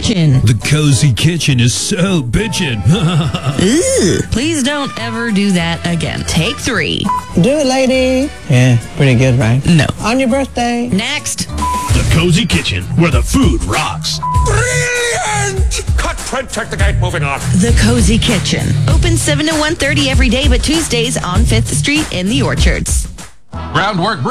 Kitchen. The Cozy Kitchen is so bitchin'. Ooh, please don't ever do that again. Take 3. Do it, lady. Yeah, pretty good, right? No. On your birthday. Next. The Cozy Kitchen, where the food rocks. Brilliant! Cut, Fred, check the gate, moving on. The Cozy Kitchen. Open 7 to 1:30 every day, but Tuesdays on 5th Street in the Orchards. Groundwork